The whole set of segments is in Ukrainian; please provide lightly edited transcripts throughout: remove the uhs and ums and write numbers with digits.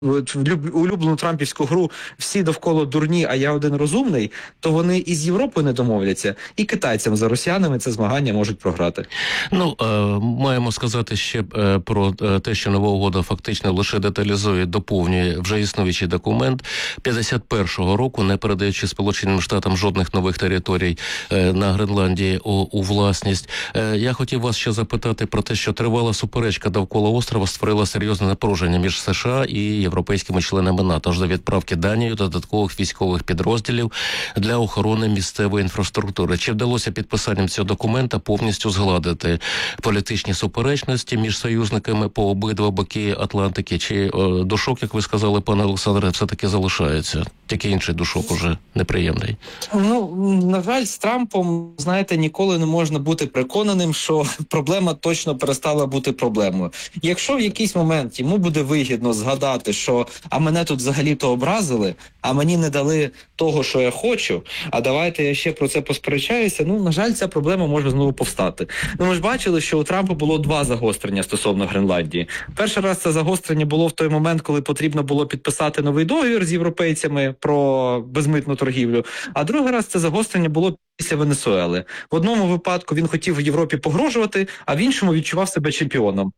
улюблену трампівську гру «всі довкола дурні, а я один розумний», то вони і з Європою не домовляться, і китайцям за росіянами це змагання можуть програти. Ну, маємо сказати ще про те, що нова угода фактично лише деталізує, доповнює вже існуючий документ 51-го року, не передаючи Сполученим Штатам жодних нових територій на Гренландії у власність. Я хотів вас ще запитати про те, що тривала суперечка довкола острова створила серйозне напруження між США і європейськими членами НАТО, аж до відправки Данією додаткових військових підрозділів для охорони місцевої інфраструктури. Чи вдалося підписанням цього документа повністю згладити політичні суперечності між союзниками по обидва боки Атлантики? Чи душок, як ви сказали, пане Олександре, все-таки залишається? Тільки інший душок уже неприємний. Ну, на жаль, з Трампом, знаєте, ніколи не можна бути переконаним, що проблема точно перестала бути проблемою. Якщо в якийсь момент йому буде вигідно згадати, що «а мене тут взагалі-то образили, а мені не дали того, що я хочу, а давайте я ще про це посперечаюся», ну, на жаль, ця проблема може знову повстати. Ну, ми ж бачили, що у Трампа було два загострення стосовно Гренландії. Перший раз це загострення було в той момент, коли потрібно було підписати новий договір з європейцями про безмитну торгівлю, а другий раз це загострення було після Венесуели. В одному випадку він хотів в Європі погрожувати, а в іншому відчував себе чемпіоном.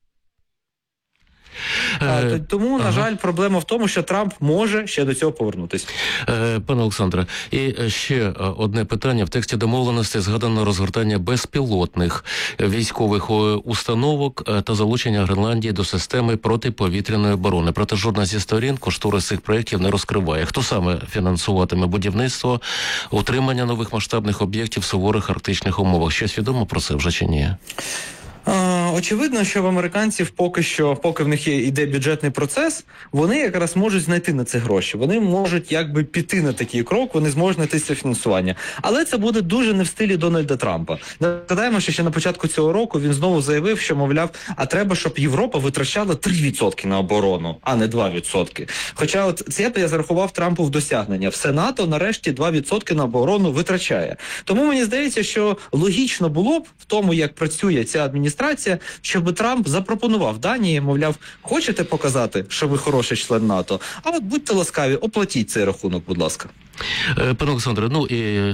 Тому, на жаль, проблема в тому, що Трамп може ще до цього повернутися. Пане Олександре, і ще одне питання. В тексті домовленості згадано розгортання безпілотних військових установок та залучення Гренландії до системи протиповітряної оборони. Проте жодна зі сторін кошторис цих проєктів не розкриває. Хто саме фінансуватиме будівництво, утримання нових масштабних об'єктів в суворих арктичних умовах? Щось відомо про це вже чи ні? Очевидно, що в американців поки в них йде бюджетний процес, вони якраз можуть знайти на це гроші. Вони можуть якби піти на такий крок, вони зможуть знайти це фінансування. Але це буде дуже не в стилі Дональда Трампа. Нагадаємо, що ще на початку цього року він знову заявив, що, мовляв, а треба, щоб Європа витрачала 3% на оборону, а не 2%. Хоча от це я зарахував Трампу в досягнення. Все НАТО нарешті 2% на оборону витрачає. Тому мені здається, що логічно було б в тому, як працює ця адміністрація, щоб Трамп запропонував Данії, мовляв, хочете показати, що ви хороший член НАТО? А от будьте ласкаві, оплатіть цей рахунок, будь ласка. Пане Олександре, ну і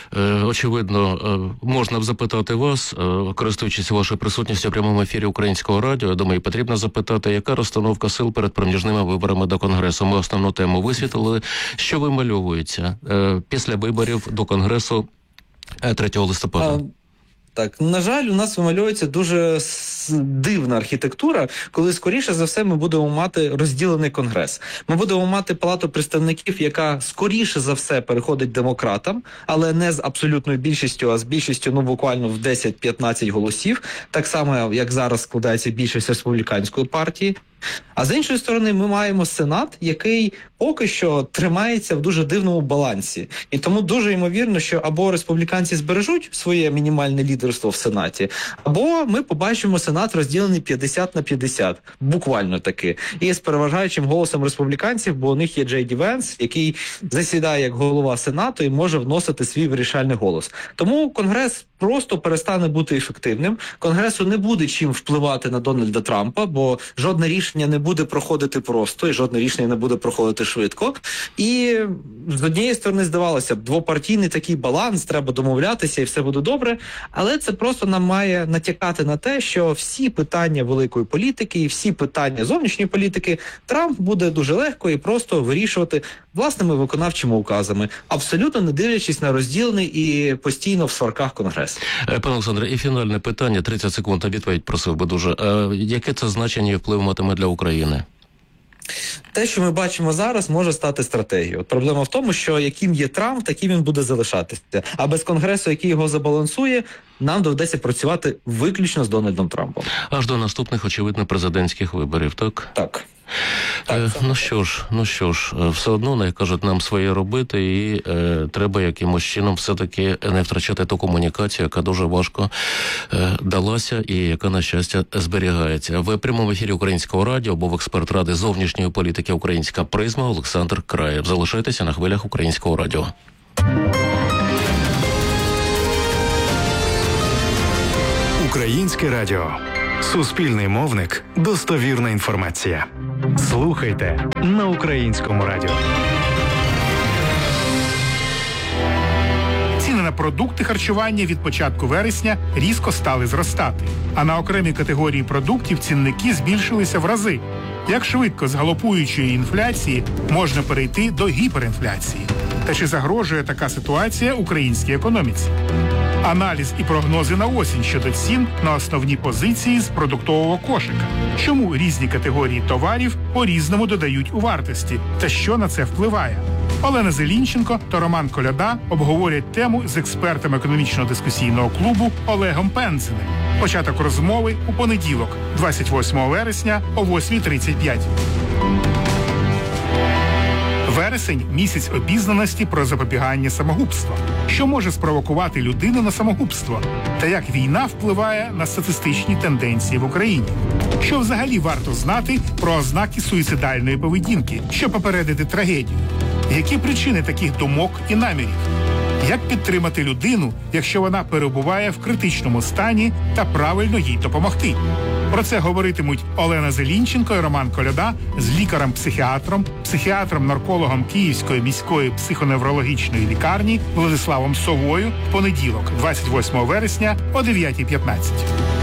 очевидно, можна б запитати вас, користуючись вашою присутністю в прямому ефірі Українського радіо, я думаю, потрібно запитати, яка розстановка сил перед проміжними виборами до Конгресу? Ми основну тему висвітлили. Що вимальовується після виборів до Конгресу 3 листопада? Так, на жаль, у нас вимальовується дуже дивна архітектура, коли, скоріше за все, ми будемо мати розділений Конгрес. Ми будемо мати Палату представників, яка, скоріше за все, переходить демократам, але не з абсолютною більшістю, а з більшістю, ну, буквально в 10-15 голосів, так само, як зараз складається більшість республіканської партії. А з іншої сторони, ми маємо Сенат, який поки що тримається в дуже дивному балансі. І тому дуже ймовірно, що або республіканці збережуть своє мінімальне лідерство в Сенаті, або ми побачимо Сенат розділений 50/50. Буквально таки. І з переважаючим голосом республіканців, бо у них є Джей Ді Венс, який засідає як голова Сенату і може вносити свій вирішальний голос. Тому Конгрес просто перестане бути ефективним. Конгресу не буде чим впливати на Дональда Трампа, бо жодне рішення не буде проходити просто, і жодне рішення не буде проходити швидко. І з однієї сторони, здавалося б, двопартійний такий баланс, треба домовлятися і все буде добре, але це просто нам має натякати на те, що всі питання великої політики і всі питання зовнішньої політики Трамп буде дуже легко і просто вирішувати власними виконавчими указами, абсолютно не дивлячись на розділений і постійно в сварках Конгрес. Пане Олександре, і фінальне питання, 30 секунд на відповідь просив би дуже. Яке це значення і вплив матиме для України? Те, що ми бачимо зараз, може стати стратегією. От проблема в тому, що яким є Трамп, таким він буде залишатися. А без Конгресу, який його забалансує, нам доведеться працювати виключно з Дональдом Трампом. Аж до наступних, очевидно, президентських виборів, так? Так. Ну що ж, все одно, як кажуть, нам своє робити, і треба якимось чином все-таки не втрачати ту комунікацію, яка дуже важко далася і яка, на щастя, зберігається. В прямому ефірі Українського радіо був експерт Ради зовнішньої політики «Українська призма» Олександр Краєв. Залишайтеся на хвилях Українського радіо. Українське радіо. Суспільний мовник. Достовірна інформація. Слухайте на Українському радіо. Ціни на продукти харчування від початку вересня різко стали зростати, а на окремі категорії продуктів цінники збільшилися в рази. Як швидко з галопуючої інфляції можна перейти до гіперінфляції? Та чи загрожує така ситуація українській економіці? Аналіз і прогнози на осінь щодо цін на основні позиції з продуктового кошика. Чому різні категорії товарів по-різному додають у вартості? Та що на це впливає? Олена Зелінченко та Роман Коляда обговорять тему з експертом економічного дискусійного клубу Олегом Пензеним. Початок розмови у понеділок, 28 вересня о 8:35. Вересень – місяць обізнаності про запобігання самогубства. Що може спровокувати людину на самогубство? Та як війна впливає на статистичні тенденції в Україні? Що взагалі варто знати про ознаки суїцидальної поведінки, щоб попередити трагедію? Які причини таких думок і намірів? Як підтримати людину, якщо вона перебуває в критичному стані, та правильно їй допомогти? Про це говоритимуть Олена Зелінченко і Роман Коляда з лікарем-психіатром, психіатром-наркологом Київської міської психоневрологічної лікарні Владиславом Совою в понеділок, 28 вересня о 9:15.